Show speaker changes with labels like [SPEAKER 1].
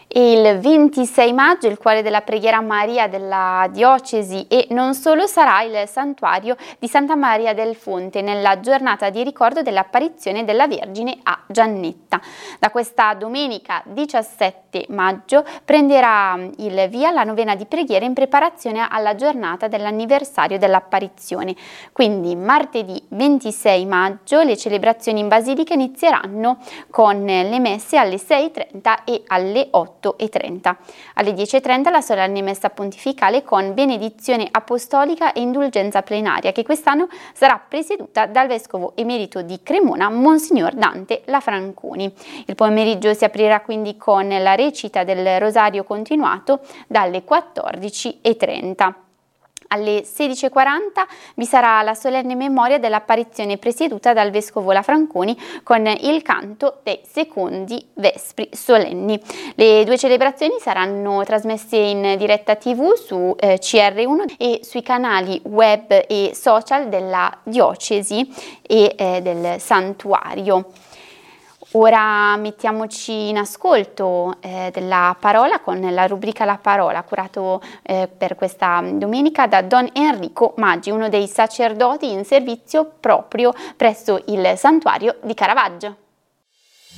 [SPEAKER 1] E il 26 maggio il cuore della preghiera a Maria della diocesi e non solo sarà il santuario di Santa Maria del Fonte nella giornata di ricordo dell'apparizione della Vergine a Giannetta. Da questa domenica 17 maggio prenderà il via la novena di preghiera in preparazione alla giornata dell'anniversario dell'apparizione. Quindi martedì 26 maggio le celebrazioni in basilica inizieranno con le messe alle 6:30 e alle 8:30. Alle 10:30 la solenne messa pontificale con benedizione apostolica e indulgenza plenaria, che quest'anno sarà presieduta dal vescovo emerito di Cremona, Monsignor Dante Lafranconi. Il pomeriggio si aprirà quindi con la recita del Rosario continuato dalle 14:30. Alle 16:40 vi sarà la solenne memoria dell'apparizione presieduta dal vescovo Lafranconi con il canto dei secondi vespri solenni. Le due celebrazioni saranno trasmesse in diretta TV su CR1 e sui canali web e social della diocesi e del santuario. Ora mettiamoci in ascolto della parola con la rubrica La Parola, curato per questa domenica da Don Enrico Maggi, uno dei sacerdoti in servizio proprio presso il santuario di Caravaggio.